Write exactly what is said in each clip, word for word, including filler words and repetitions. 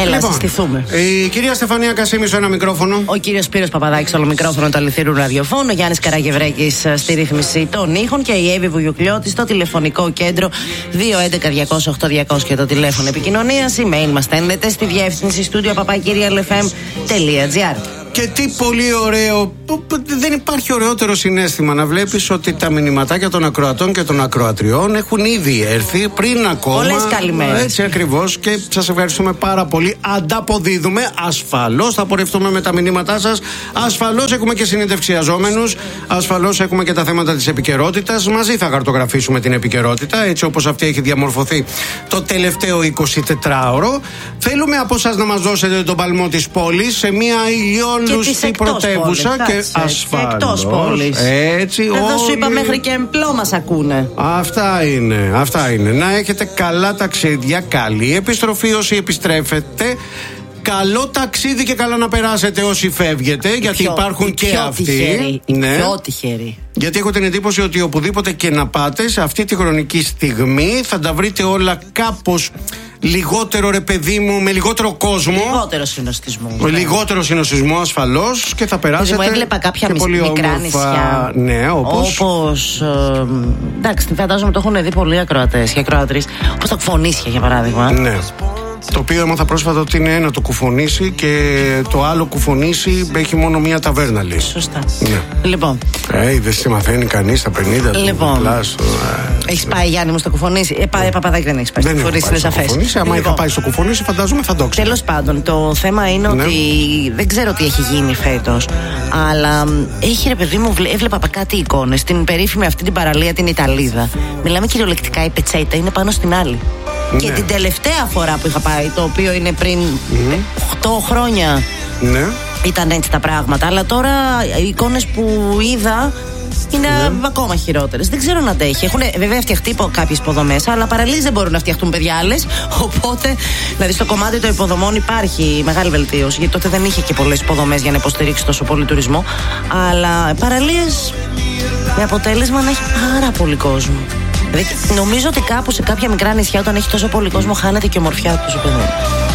Έλα, λοιπόν, συστηθούμε. Η κυρία Στεφανία Κασίμη στο ένα μικρόφωνο. Ο κύριος Σπύρος Παπαδάκης στο μικρόφωνο του αληθινού ραδιοφώνου. Ο Γιάννης Καραγευρέκης στη ρύθμιση των ήχων. Και η Εύη Βουγιουκλιώτη στο τηλεφωνικό κέντρο δύο έντεκα διακόσια οκτώ διακόσια και το τηλέφωνο επικοινωνίας. Email μας στέλνετε στη διεύθυνση στούντιο παπάκυριαλεφm τελεία τζι άρ. Και τι πολύ ωραίο, δεν υπάρχει ωραιότερο συναίσθημα να βλέπεις ότι τα μηνυματάκια των ακροατών και των ακροατριών έχουν ήδη έρθει πριν ακόμα. Πολλές καλημέρες. Έτσι ακριβώς, και σας ευχαριστούμε πάρα πολύ. Ανταποδίδουμε, ασφαλώς θα πορευτούμε με τα μηνύματά σας. Ασφαλώς έχουμε και συνεντευξιαζόμενους. Ασφαλώς έχουμε και τα θέματα της επικαιρότητας. Μαζί θα χαρτογραφήσουμε την επικαιρότητα, έτσι όπως αυτή έχει διαμορφωθεί το τελευταίο εικοσιτετράωρο. Θέλουμε από εσάς να μας δώσετε τον παλμό της πόλης σε μια ηλιόλουστη πρωτεύουσα και ασφαλώς. Εκτός πόλης. Έτσι, εδώ όλοι... σου είπα μέχρι και εμπλό μας ακούνε. Αυτά είναι, αυτά είναι. Να έχετε καλά ταξίδια, καλή επιστροφή όσοι επιστρέφετε. Καλό ταξίδι και καλά να περάσετε όσοι φεύγετε, γιατί πιο, υπάρχουν και πιο αυτοί. Τυχεροί, ναι. Πιο τυχεροί. Γιατί έχω την εντύπωση ότι οπουδήποτε και να πάτε σε αυτή τη χρονική στιγμή θα τα βρείτε όλα κάπως λιγότερο, ρε παιδί μου, με λιγότερο κόσμο. Λιγότερο συνοστισμό. Με λιγότερο συνοστισμό ασφαλώς, και θα περάσετε. Εγώ έβλεπα κάποια και πολύ μικρά όμορφα νησιά. Ναι, όπως. Όπως ε, εντάξει, φαντάζομαι το έχουν δει πολλοί ακροατές και ακροατρίες. Όπως τα Κουφονίσια, για παράδειγμα. Ναι. Το οποίο έμαθα πρόσφατα ότι είναι ένα το Κουφονήσι και το άλλο Κουφονήσι έχει μόνο μία ταβέρνα, λέει. Σωστά. Ναι. Λοιπόν. Ε, δεν σε μαθαίνει κανείς στα πενήντα του. Λοιπόν. Έχεις πάει, Γιάννη μου, στο Κουφονήσι? Ε, πα, Παπαδάκη, δεν έχεις πάει στο Κουφονήσι, είναι σαφές. Άμα λοιπόν. είχα πάει στο Κουφονήσι, φαντάζομαι θα το ξέρω. Τέλος πάντων, το θέμα είναι ναι. ότι δεν ξέρω τι έχει γίνει φέτος, αλλά έχει, ρε παιδί μου, έβλεπα κάτι εικόνες στην περίφημη αυτή την παραλία, την Ιταλίδα. Μιλάμε κυριολεκτικά, η πετσέτα είναι πάνω στην άλλη. Ναι. Και την τελευταία φορά που είχα πάει, το οποίο είναι πριν mm. οκτώ χρόνια, ναι. ήταν έτσι τα πράγματα. Αλλά τώρα οι εικόνες που είδα είναι ναι. ακόμα χειρότερες. Δεν ξέρω να αντέχει. Έχουν βέβαια φτιαχτεί κάποιες υποδομές, αλλά παραλίες δεν μπορούν να φτιαχτούν, παιδιά, άλλες. Οπότε, δηλαδή, στο κομμάτι των υποδομών υπάρχει μεγάλη βελτίωση. Γιατί τότε δεν είχε και πολλές υποδομές για να υποστηρίξει τόσο πολύ τουρισμό. Αλλά παραλίες με αποτέλεσμα να έχει πάρα πολύ κόσμο. Δηλαδή, νομίζω ότι κάπου σε κάποια μικρά νησιά, όταν έχει τόσο πολύ κόσμο, χάνεται και η ομορφιά του, σου παιδί.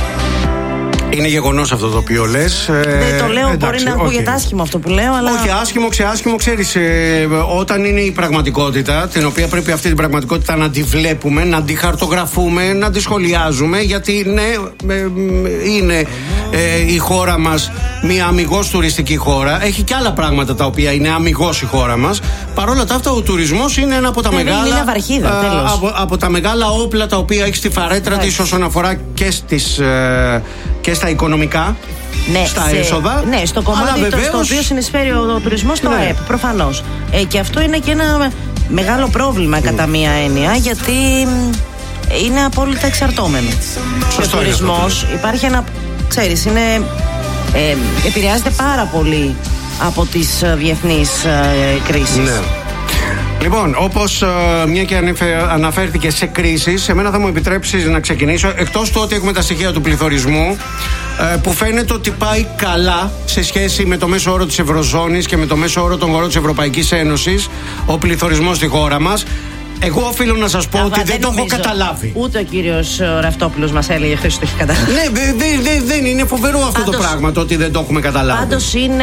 Είναι γεγονός αυτό το οποίο λες. Δεν το λέω, εντάξει, μπορεί να okay. ακούγεται άσχημο αυτό που λέω, αλλά. Όχι, άσχημο, ξεάσχημο, ξέρεις. Ε, όταν είναι η πραγματικότητα, την οποία πρέπει αυτή την πραγματικότητα να τη βλέπουμε, να τη χαρτογραφούμε, να τη σχολιάζουμε, γιατί ναι, ε, είναι ε, η χώρα μας μια αμιγώς τουριστική χώρα. Έχει και άλλα πράγματα τα οποία είναι αμιγώς η χώρα μας. Παρ' όλα τα αυτά, ο τουρισμός είναι ένα από τα, ναι, μεγάλα, είναι βαρχίδα, α, από, από τα μεγάλα όπλα τα οποία έχει στη φαρέτρα της όσον αφορά και στις. Ε, και στα οικονομικά, ναι, στα σε, έσοδα. Ναι, στο κομμάτι βεβαίως, το οποίο συνεισφέρει ο, ο τουρισμός στο ναι. ΑΕΠ, προφανώς. Ε, και αυτό είναι και ένα μεγάλο πρόβλημα mm. κατά μία έννοια, γιατί είναι απόλυτα εξαρτώμενο. Ο τουρισμός υπάρχει ένα, ξέρεις, είναι, ε, επηρεάζεται πάρα πολύ από τις διεθνείς ε, κρίσεις. Ναι. Λοιπόν, όπως uh, μια και αναφέρθηκε σε κρίσεις, εμένα θα μου επιτρέψεις να ξεκινήσω, εκτός του ότι έχουμε τα στοιχεία του πληθωρισμού, uh, που φαίνεται ότι πάει καλά σε σχέση με το μέσο όρο της Ευρωζώνης και με το μέσο όρο των χωρών της Ευρωπαϊκής Ένωσης, ο πληθωρισμός στη χώρα μας. Εγώ οφείλω να σας πω Αβα, ότι δεν, δεν το έχω καταλάβει. Ούτε ο κύριος Ραυτόπουλος μας έλεγε χθες το έχει καταλάβει. Ναι, δεν δε, δε, δε είναι φοβερό αυτό πάντως, το πράγμα, το ότι δεν το έχουμε καταλάβει. Πάντως είναι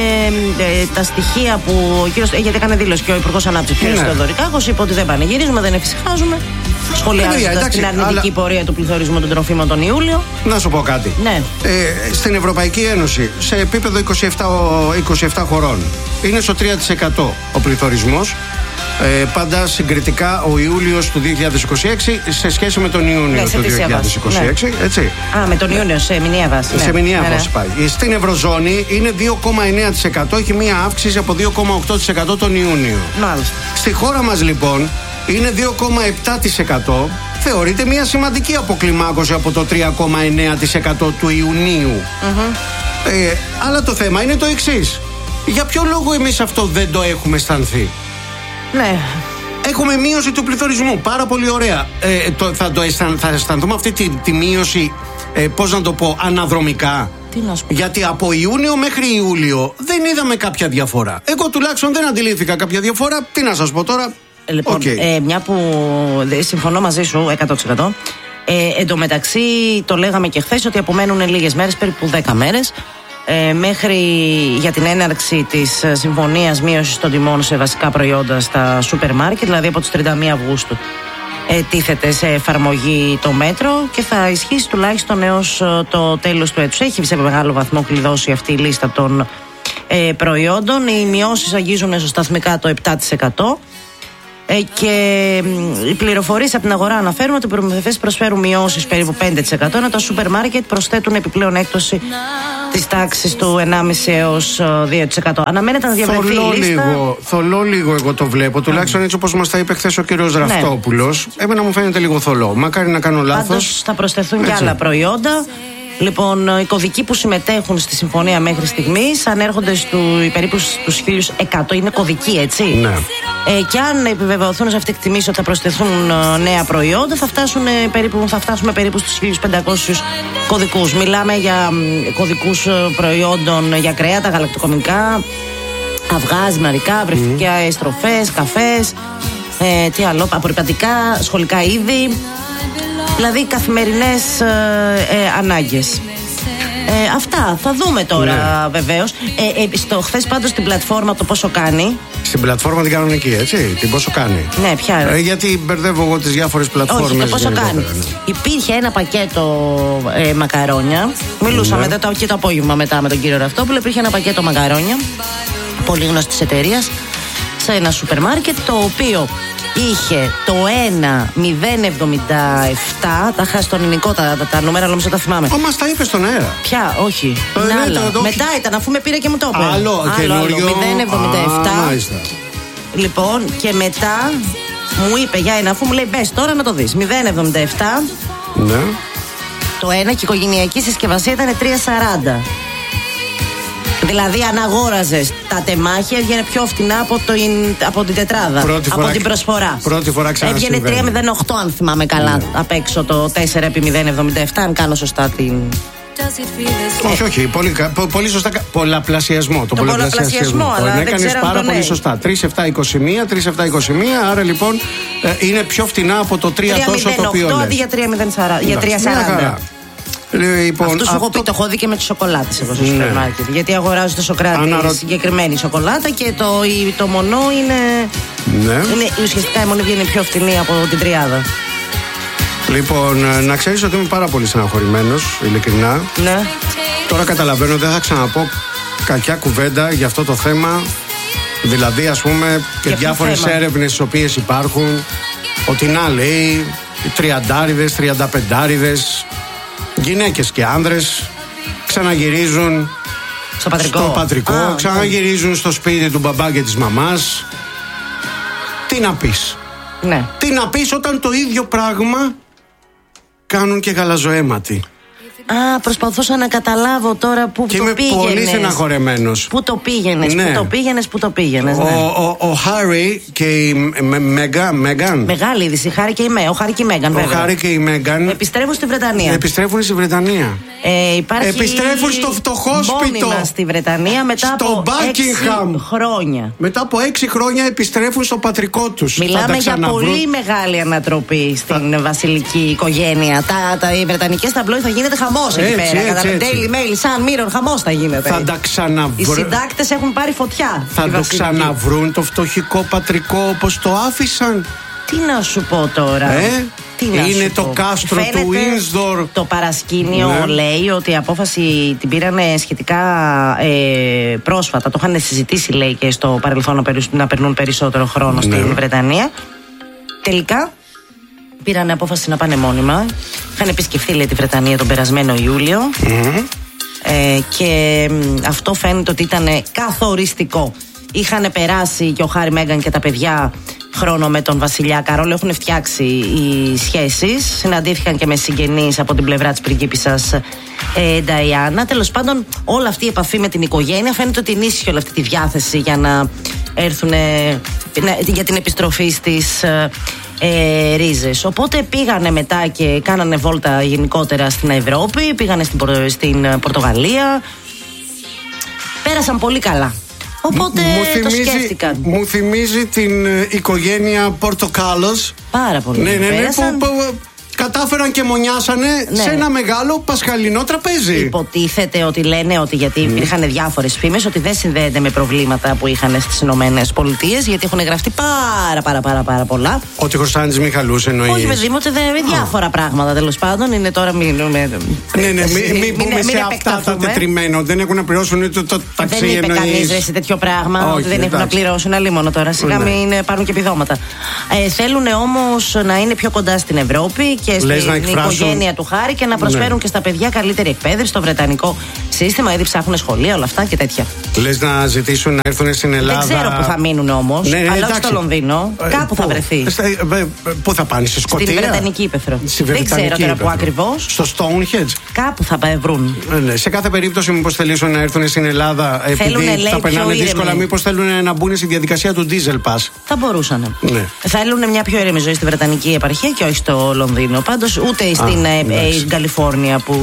ε, τα στοιχεία που ο κύριος, ε, γιατί έκανε δήλωση και ο Υπουργός Ανάπτυξης, ο κύριος Θεοδωρικάκος, είπε ότι δεν πανηγυρίζουμε, δεν εφησυχάζουμε. Σχολιάζοντας την αρνητική αλλά... πορεία του πληθωρισμού των τροφίμων τον Ιούλιο. Να σου πω κάτι. Ναι. Ε, στην Ευρωπαϊκή Ένωση, σε επίπεδο είκοσι επτά, είκοσι επτά χωρών, είναι στο τρία τοις εκατό ο πληθωρισμός. Ε, πάντα συγκριτικά ο Ιούλιος του δύο χιλιάδες είκοσι έξι σε σχέση με τον Ιούνιο ναι, του δύο χιλιάδες είκοσι έξι. Ναι. Έτσι. Α, με τον Ιούνιο σε μηνιαία βάση. Σε ναι. μηνιαία ναι, βάση ναι. πάει. Στην Ευρωζώνη είναι δύο κόμμα εννέα τοις εκατό, έχει μία αύξηση από δύο κόμμα οκτώ τοις εκατό τον Ιούνιο. Μάλιστα. Στη χώρα μας λοιπόν είναι δύο κόμμα επτά τοις εκατό. Θεωρείται μία σημαντική αποκλιμάκωση από το τρία κόμμα εννέα τοις εκατό του Ιουνίου. Mm-hmm. Ε, αλλά το θέμα είναι το εξής. Για ποιο λόγο εμείς αυτό δεν το έχουμε αισθανθεί? Ναι. Έχουμε μείωση του πληθωρισμού. Πάρα πολύ ωραία. Ε, το, θα, το αισθαν, θα αισθανθούμε αυτή τη, τη μείωση, ε, πώς να το πω, αναδρομικά. Τι να σου πω. Γιατί από Ιούνιο μέχρι Ιούλιο δεν είδαμε κάποια διαφορά. Εγώ τουλάχιστον δεν αντιλήφθηκα κάποια διαφορά. Τι να σας πω τώρα. Λοιπόν, okay. ε, μια που συμφωνώ μαζί σου εκατό τοις εκατό. Ε, εν τω μεταξύ, το λέγαμε και χθες ότι απομένουν λίγες μέρες, περίπου δέκα μέρες, ε, μέχρι για την έναρξη της συμφωνίας μείωσης των τιμών σε βασικά προϊόντα στα σούπερ μάρκετ, δηλαδή από τις τριάντα μία Αυγούστου. Ε, τίθεται σε εφαρμογή το μέτρο και θα ισχύσει τουλάχιστον έως το τέλος του έτους. Έχει σε μεγάλο βαθμό κλειδώσει αυτή η λίστα των ε, προϊόντων. Οι μειώσεις αγγίζουν στο σταθμικά το επτά τοις εκατό. Ε, και ε, οι πληροφορίες από την αγορά αναφέρουν ότι οι προμηθευτές προσφέρουν μειώσεις περίπου πέντε τοις εκατό, ενώ τα σούπερ μάρκετ προσθέτουν επιπλέον έκπτωση της τάξης του ενάμιση έως δύο τοις εκατό. Αναμένεται να διαβρεθεί η λίστα. Λίγο, θολό λίγο εγώ το βλέπω, τουλάχιστον έτσι όπως μας τα είπε χθες ο κύριος Ραφτόπουλος. Ναι. Εμένα μου φαίνεται λίγο θολό. Μακάρι να κάνω λάθος. Πάντως θα προσθεθούν έτσι και άλλα προϊόντα. Λοιπόν, οι κωδικοί που συμμετέχουν στη συμφωνία μέχρι στιγμής ανέρχονται στου, περίπου στους χίλια εκατό. Είναι κωδικοί, έτσι. Ναι. Ε, και αν επιβεβαιωθούν σε αυτή τη εκτιμήση ότι θα προσθεθούν νέα προϊόντα, θα, φτάσουν, περίπου, θα φτάσουμε περίπου στους χίλια πεντακόσιους κωδικούς. Μιλάμε για κωδικούς προϊόντων για κρέατα, γαλακτοκομικά, αυγά, ζυμαρικά, βρεφικά mm. εστροφές, καφές, ε, τι άλλο, απορρυπαντικά, σχολικά είδη. Δηλαδή καθημερινές ε, ε, ανάγκες. Ε, αυτά θα δούμε τώρα, ναι. Βεβαίως. Ε, ε, στο χθες πάντως στην πλατφόρμα το πόσο κάνει. Στην πλατφόρμα την κάνουν εκεί, έτσι. Την πόσο κάνει. Ναι, ποια. Ε, γιατί μπερδεύω εγώ τις διάφορες πλατφόρμες. Όχι, το πόσο κάνει. Ναι. Υπήρχε ένα πακέτο ε, μακαρόνια. Μιλούσαμε ναι. το, και το απόγευμα μετά με τον κύριο Ραφτόπουλο. Υπήρχε ένα πακέτο μακαρόνια πολύ γνωστής εταιρείας σε ένα σούπερ μάρκετ, το οποίο είχε το ένα μηδέν εβδομήντα επτά. Τα είχα στον ελληνικό τα, τα, τα νούμερα, νομίζω τα θυμάμαι. Ω, μας τα είπε στον αέρα. Ποια, όχι. Το είναι ναι, άλλα. το, το, Μετά ήταν, αφού με πήρε και μου το είπε. Άλλο, άλλο, άλλο μηδέν εβδομήντα επτά. Α, λοιπόν, και μετά μου είπε για ένα, αφού μου λέει μπες τώρα να το δεις. μηδέν εβδομήντα επτά. Ναι. Το ένα και η οικογενειακή συσκευασία ήταν τρία σαράντα. Δηλαδή, αν αγόραζες τα τεμάχια, έβγαινε πιο φτηνά από, το, από την τετράδα. Πρώτη από φορά, την προσφορά. Πρώτη φορά έβγαινε τρία μηδέν οκτώ, αν θυμάμαι καλά. Ναι. Απ' έξω το τέσσερα επί μηδέν εβδομήντα επτά, αν κάνω σωστά την. Όχι, όχι. Πολύ, πολύ σωστά. Πολλαπλασιασμό. Το, το πολλαπλασιασμό, αλλά δεν έκανες πάρα πολύ ναι. σωστά. τρία επτά είκοσι ένα, τρία επτά είκοσι ένα. Άρα λοιπόν ε, είναι πιο φτηνά από το τρία τόσο το οποίο λες. Αντί για τρία σαράντα. Λοιπόν, αυτό σου έχω πει, το έχω δει και με τις σοκολάτες εγώ στο σούπερ μάρκετ. Γιατί αγοράζω το Σοκράτη Αναρω... συγκεκριμένη σοκολάτα και το, το μονό είναι, ναι. είναι. Ουσιαστικά η μονή βγαίνει πιο φτηνή από την τριάδα. Λοιπόν, να ξέρεις ότι είμαι πάρα πολύ στεναχωρημένος, ειλικρινά. Ναι. Τώρα καταλαβαίνω, δεν θα ξαναπώ κακιά κουβέντα για αυτό το θέμα. Δηλαδή, ας πούμε, και για διάφορες έρευνες τις οποίες υπάρχουν. Ότι να λέει, τριαντάριδες, τριανταπεντάριδες. Γυναίκες και άνδρες ξαναγυρίζουν στο πατρικό, στο πατρικό Α, ξαναγυρίζουν ναι. στο σπίτι του μπαμπά και της μαμάς. Τι να πεις. Ναι. Τι να πεις όταν το ίδιο πράγμα κάνουν και γαλαζοαίματοι. Α, προσπαθούσα να καταλάβω τώρα πού και το πήγαινες. Και είμαι πολύ στεναχωρεμένος. Πού το πήγαινες, ναι. πού το πήγαινες, πού το πήγαινες. Ο, ναι. ο, ο, ο Χάρι και η Μέγαν. Μεγάλη είδηση, Χάρι και η Μέγαν. Ο Χάρι και η Μέγαν, βέβαια. Ο Χάρι και η Μέγαν. Επιστρέφουν στη Βρετανία. Επιστρέφουν στη Βρετανία. Ε, υπάρχει Επιστρέφουν στο φτωχόσπιτο. στη Βρετανία μετά στο από έξι χρόνια. Μετά από έξι χρόνια επιστρέφουν στο πατρικό τους. Μιλάμε για πολύ μεγάλη ανατροπή στην θα... βασιλική οικογένεια. Τα, τα, οι βρετανικές ταμπλόι θα γίνεται χαμός εκεί πέρα. Κατά Daily Mail, Sun Mirror, χαμός θα γίνεται. Θα τα ξαναβρούν. Οι συντάκτες έχουν πάρει φωτιά. Θα το ξαναβρούν το φτωχικό πατρικό όπως το άφησαν. Τι να σου πω τώρα. Ε? Τι να είναι σου το πω. κάστρο Φαίνεται του Ίνσδορ. Το παρασκήνιο ναι. λέει ότι η απόφαση την πήραν σχετικά ε, πρόσφατα. Το είχαν συζητήσει, λέει, και στο παρελθόν να, περι, να περνούν περισσότερο χρόνο ναι. στην Βρετανία. Τελικά πήραν απόφαση να πάνε μόνιμα. Είχαν επισκεφθεί, λέει, τη Βρετανία τον περασμένο Ιούλιο. Mm-hmm. Ε, και αυτό φαίνεται ότι ήταν καθοριστικό. Είχαν περάσει και ο Χάρι, Μέγαν και τα παιδιά χρόνο με τον βασιλιά Καρόλο. Έχουν φτιάξει οι σχέσεις. Συναντήθηκαν και με συγγενείς από την πλευρά της πριγκίπισσας ε, Νταϊάννα. Τέλος πάντων, όλη αυτή η επαφή με την οικογένεια φαίνεται ότι ενίσχυε όλη αυτή τη διάθεση για να έρθουν για την επιστροφή στις ε, ε, ρίζες. Οπότε πήγανε μετά και κάνανε βόλτα γενικότερα στην Ευρώπη. Πήγανε στην, στην Πορτογαλία. Πέρασαν πολύ καλά. Οπότε μου θυμίζει, το σκέφτηκαν. Μου θυμίζει την ε, οικογένεια Πορτοκάλος. Πάρα πολύ. Ναι, ναι, ναι. Που, που, κατάφεραν και μονιάσανε ναι. σε ένα μεγάλο πασχαλινό τραπέζι. Υποτίθεται ότι λένε ότι γιατί mm. υπήρχαν διάφορες φήμες ότι δεν συνδέεται με προβλήματα που είχαν στις Ηνωμένες Πολιτείες, γιατί έχουν γραφτεί πάρα πάρα πάρα, πάρα πολλά. Ότι χρωστάνε τις Μιχαλούς εννοείς? Όχι, παιδί μου, ότι δεν είναι διάφορα oh. πράγματα τέλος πάντων. Είναι τώρα. Μην ναι, ναι, μην μπούμε σε αυτά τα τετριμένα. Δεν έχουν να πληρώσουν ούτε το ταξί. Δεν είπε κανείς σε τέτοιο πράγμα. Όχι, ότι δεν εντάξει. έχουν να πληρώσουν αλίμονο τώρα. Σιγά ναι. μην πάρουν και επιδόματα. Ε, θέλουν όμως να είναι πιο κοντά στην Ευρώπη και στην οικογένεια του Χάρη και να προσφέρουν ναι. και στα παιδιά καλύτερη εκπαίδευση στο βρετανικό σύστημα. Ήδη ψάχνουν σχολεία, όλα αυτά και τέτοια. Λες να ζητήσουν να έρθουν στην Ελλάδα? Δεν ξέρω που θα μείνουν όμως. Ναι, ναι, αλλά εντάξει. όχι στο Λονδίνο. Ε, Κάπου που, θα βρεθεί. Πού θα πάνε, στη Σκωτία? Στην Βρετανική Ήπεθρο. Δεν ξέρω τώρα που ακριβώς. Στο Stonehenge. Κάπου θα βρουν. Ναι, σε κάθε περίπτωση, μήπως θελήσουν να έρθουν στην Ελλάδα θέλουν, επειδή λέει, θα περνάνε δύσκολα, μήπως θέλουν να μπουν στη διαδικασία του Diesel Pass. Θα μπορούσαν. Ναι. Θέλουν μια πιο ήρεμη ζωή στη Βρετανική επαρχία και όχι στο Λονδίνο. Πάντως ούτε στην ε, ε, Καλιφόρνια που.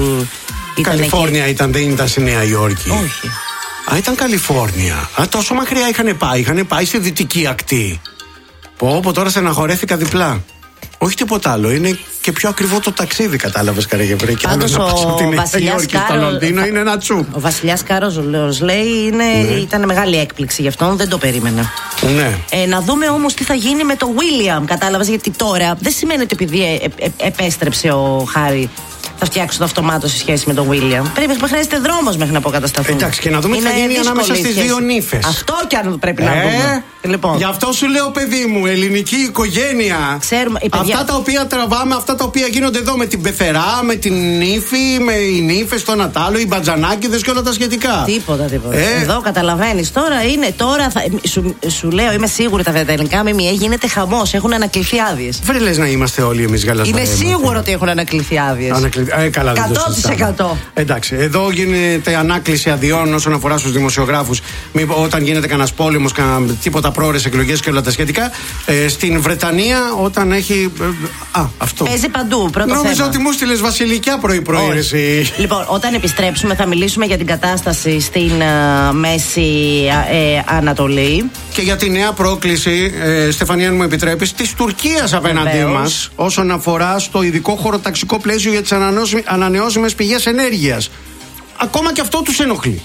Η Καλιφόρνια εκεί. Ήταν, δεν ήταν στη Νέα Υόρκη. Όχι. Α, ήταν Καλιφόρνια. Α, τόσο μακριά είχαν πάει. Είχαν πάει στη δυτική ακτή. Πω, πω, τώρα στεναχωρέθηκα διπλά. Όχι τίποτα άλλο. Είναι και πιο ακριβό το ταξίδι, κατάλαβες, Καραγευρέκη. Πάντως αν ο την Βασιλιάς Υόρκη στο Λονδίνο είναι ένα τσουπ. Ο Βασιλιάς Κάρολος λέει είναι, ναι. ήταν μεγάλη έκπληξη γι' αυτό, δεν το περίμενε. Ναι. Ε, να δούμε όμως τι θα γίνει με το William. Κατάλαβες, γιατί τώρα δεν σημαίνει ότι επειδή ε, ε, ε, επέστρεψε ο Χάρη θα φτιάξουν το αυτομάτω σε σχέση με τον William. Πρέπει να χρειάζεται δρόμος μέχρι να αποκατασταθούν. Εντάξει, και να δούμε τι θα γίνει ανάμεσα στις δύο νύφες. Αυτό κι αν πρέπει να ε, δούμε. Λοιπόν. Γι' αυτό σου λέω, παιδί μου, ελληνική οικογένεια. Ξέρουμε, παιδιά... Αυτά τα οποία τραβάμε, αυτά τα οποία γίνονται εδώ με την πεθερά, με την νύφη, με οι νύφες, το Νατάλο, οι μπατζανάκηδες και όλα τα σχετικά. Τίποτα, τίποτα. Ε. Εδώ καταλαβαίνεις τώρα είναι. Τώρα θα, σου, σου λέω, είμαι σίγουρη τα ελληνικά ΜΜΕ γίνεται χαμός. Έχουν ανακληθεί άδειες. Βρε λες να είμαστε όλοι εμείς γαλαζιάροι. Είναι σίγουρο ότι έχουν ανακληθεί άδειες. Ανακλη... Ε, καλά, εκατό τοις εκατό. Εντάξει, εδώ γίνεται ανάκληση αδειών όσον αφορά στους δημοσιογράφους. Όταν γίνεται κανένας πόλεμος, κανένα, τίποτα πρόορες εκλογές και όλα τα σχετικά. Ε, στην Βρετανία, όταν έχει. Ε, α, αυτό. Παίζει παντού. Πρώτο Νόμιζα θέμα. ότι μου στείλες βασιλικιά πρωί-πρωί. Λοιπόν, όταν επιστρέψουμε, θα μιλήσουμε για την κατάσταση στην uh, Μέση ε, Ανατολή. Και για τη νέα πρόκληση, ε, Στεφανία, αν μου επιτρέπεις, της Τουρκίας απέναντί μας, όσον αφορά στο ειδικό χωροταξικό πλαίσιο για τις ανανεώσιμες πηγές ενέργειας. Ακόμα και αυτό τους ενοχλεί.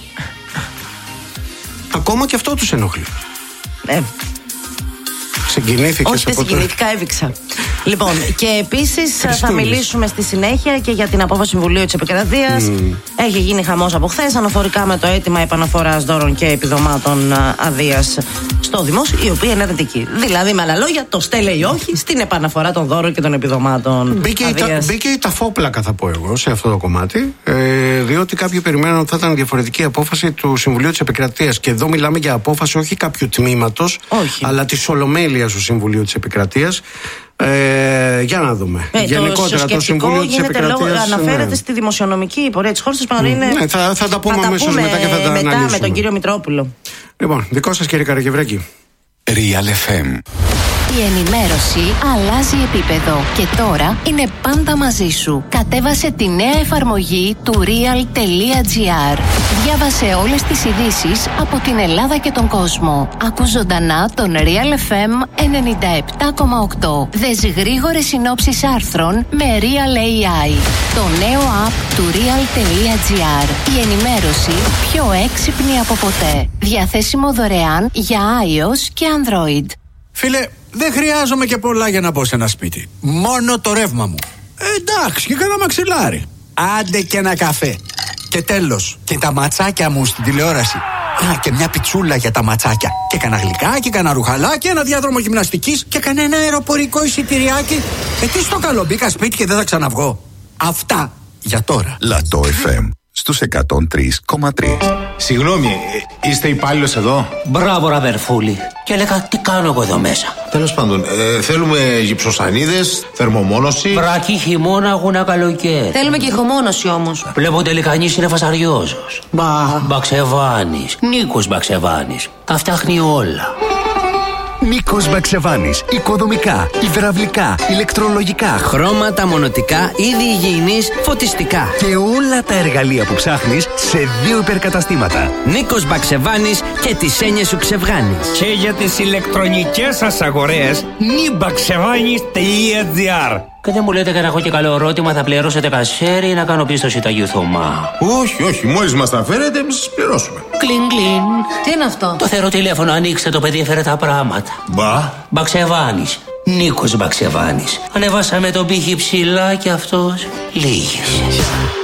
Ακόμα και αυτό τους ενοχλεί. Ε. Συγκινήθηκες? Όχι, δεν συγκινήθηκα, έβηξα. Λοιπόν, και επίσης θα μιλήσουμε στη συνέχεια και για την απόφαση Συμβουλίου της Επικρατείας. Mm. Έχει γίνει χαμός από χθες αναφορικά με το αίτημα επαναφοράς δώρων και επιδομάτων αδείας στο δημόσιο, η οποία είναι αρνητική. Δηλαδή, με άλλα λόγια, το στέλνει ή όχι στην επαναφορά των δώρων και των επιδομάτων. Μπήκε, αδείας. η, μπήκε η ταφόπλακα, θα πω εγώ, σε αυτό το κομμάτι, ε, διότι κάποιοι περιμένουν ότι θα ήταν διαφορετική απόφαση του Συμβουλίου της Επικρατείας. Και εδώ μιλάμε για απόφαση όχι κάποιου τμήματος, αλλά της Ολομέλειας του Συμβουλίου της Επικρατείας. Ε, για να δούμε. Ε, Γενικότερα το, το Συμβούλιο της Επικρατείας λόγω, αναφέρεται ναι. στη δημοσιονομική πορεία της χώρας. Mm. Είναι... Ναι, θα, θα τα πούμε αμέσως μετά και θα τα μετά αναλύσουμε. Με τον κύριο Μητρόπουλο. Λοιπόν, δικό σας, κύριε Καραγευρέκη. Real εφ εμ. Η ενημέρωση αλλάζει επίπεδο και τώρα είναι πάντα μαζί σου. Κατέβασε τη νέα εφαρμογή του real.gr. Διάβασε όλες τις ειδήσεις από την Ελλάδα και τον κόσμο. Ακούς ζωντανά τον Real εφ εμ ενενήντα επτά κόμμα οκτώ. Δες γρήγορες συνόψεις άρθρων με Real έι άι. Το νέο app του real.gr. Η ενημέρωση πιο έξυπνη από ποτέ. Διαθέσιμο δωρεάν για iOS και Android. Φίλε, δεν χρειάζομαι και πολλά για να μπω σε ένα σπίτι. Μόνο το ρεύμα μου. Ε, εντάξει, και κάνα μαξιλάρι. Άντε και ένα καφέ. Και τέλος, και τα ματσάκια μου στην τηλεόραση. Α, και μια πιτσούλα για τα ματσάκια. Και κανένα γλυκά και κανένα ρουχαλά και ένα διάδρομο γυμναστικής και κανένα αεροπορικό εισιτηριάκι. Ε, τι στο καλό, μπήκα σπίτι και δεν θα ξαναβγώ. Αυτά για τώρα. Λατό εφ εμ στους εκατόν τρία κόμμα τρία. Συγγνώμη, είστε υπάλληλος εδώ? Μπράβο, Ραβερφούλη. Και έλεγα, τι κάνω εγώ εδώ μέσα. Τέλος πάντων, ε, θέλουμε γυψοσανίδες, θερμομόνωση. Βρακή, χειμώνα, αγώνα, καλοκαίρι. Θέλουμε και ηχομόνωση όμως. Βλέπω τελικά είναι φασαριόζος. Μπα. Μπαξεβάνης, Νίκος Μπαξεβάνης. Τα φτιάχνει όλα. Νίκος Μπαξεβάνης. Οικοδομικά, υδραυλικά, ηλεκτρολογικά, χρώματα, μονοτικά, είδη υγιεινής, φωτιστικά. Και όλα τα εργαλεία που ψάχνεις σε δύο υπερκαταστήματα. Νίκος Μπαξεβάνης και τις έννοιες σου ξεβγάνεις. Και για τις ηλεκτρονικές σας αγορές νι μπαξεβάνης τελεία τζι άρ. Και δεν μου λέτε και να έχω και καλό ερώτημα, θα πληρώσετε κασέρι ή να κάνω πίστοση τα Θωμά? Όχι, όχι, μόλις μας τα φέρετε, εμείς σας πληρώσουμε. Κλιν, κλιν. Τι είναι αυτό? Το θεροτηλέφωνο, ανοίξτε το, παιδί έφερε τα πράγματα. Μπα. Μπαξεβάνης. Νίκος Μπαξεβάνης. Ανεβάσαμε τον πύχη ψηλά και αυτός λίγησε.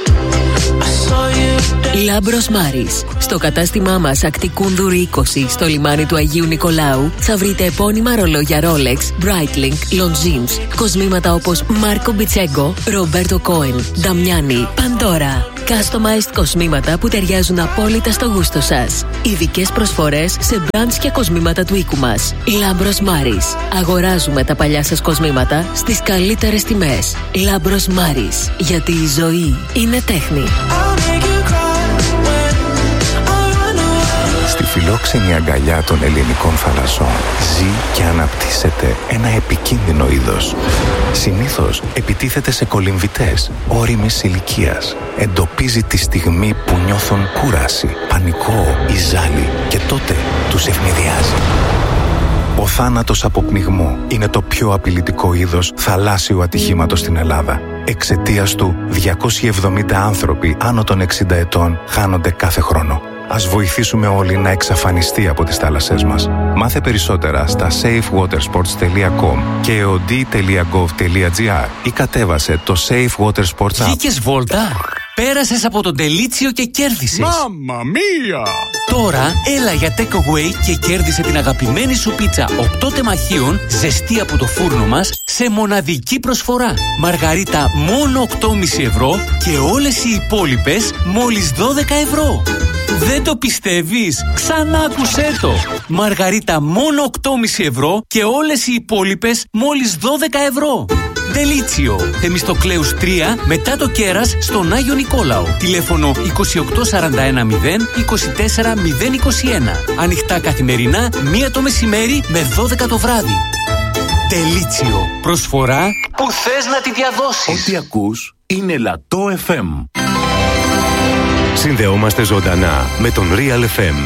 Λάμπρος Μάρης. Στο κατάστημά μας Ακτικούνδουρη είκοσι στο λιμάνι του Αγίου Νικολάου θα βρείτε επώνυμα ρολόγια Rolex, Breitling, Longines, κοσμήματα όπως Μάρκο Μπιτσέγκο, Ρομπέρτο Κόεν, Νταμιάνι, Παντόρα. Customized κοσμήματα που ταιριάζουν απόλυτα στο γούστο σας. Ειδικές προσφορές σε brands και κοσμήματα του οίκου μας. Λάμπρος Μάρης. Αγοράζουμε τα παλιά σας κοσμήματα στις καλύτερες τιμές. Λάμπρος Μάρης. Γιατί η ζωή είναι τέχνη. Στη φιλόξενη αγκαλιά των ελληνικών θαλασσών ζει και αναπτύσσεται ένα επικίνδυνο είδος. Συνήθως επιτίθεται σε κολυμβητές όριμης ηλικίας. Εντοπίζει τη στιγμή που νιώθουν κούραση, πανικό ή ζάλι και τότε τους ευνηδιάζει. Ο θάνατος από πνιγμό είναι το πιο απειλητικό είδος θαλάσσιου ατυχήματος στην Ελλάδα. Εξαιτίας του, διακόσιοι εβδομήντα άνθρωποι άνω των εξήντα ετών χάνονται κάθε χρόνο. Ας βοηθήσουμε όλοι να εξαφανιστεί από τις θάλασσές μας. Μάθε περισσότερα στα safe water sports τελεία com και e o d τελεία gov τελεία g r ή κατέβασε το Safe Water Sports app. Βγήκες βόλτα, πέρασες από τον Τελίτσιο και κέρδισες. Μάμμα μία! Τώρα έλα για takeaway και κέρδισε την αγαπημένη σου πίτσα οκτώ τεμαχίων ζεστή από το φούρνο μας σε μοναδική προσφορά. Μαργαρίτα μόνο οκτώ κόμμα πέντε ευρώ και όλες οι υπόλοιπες μόλις δώδεκα ευρώ. Δεν το πιστεύεις? Ξανά άκουσέ το! Μαργαρίτα μόνο οκτώ κόμμα πέντε ευρώ και όλες οι υπόλοιπες μόλις δώδεκα ευρώ. Τελίτσιο, Θεμιστοκλέους τρία, μετά το κέρας στον Άγιο Νικόλαο. Τηλέφωνο είκοσι οκτώ σαράντα ένα μηδέν είκοσι τέσσερα μηδέν είκοσι ένα. Ανοιχτά καθημερινά, μία το μεσημέρι με δώδεκα το βράδυ. Τελίτσιο, προσφορά που θες να τη διαδώσεις. Ό,τι ακούς είναι Λατό εφ εμ. Συνδεόμαστε ζωντανά με τον Real εφ εμ.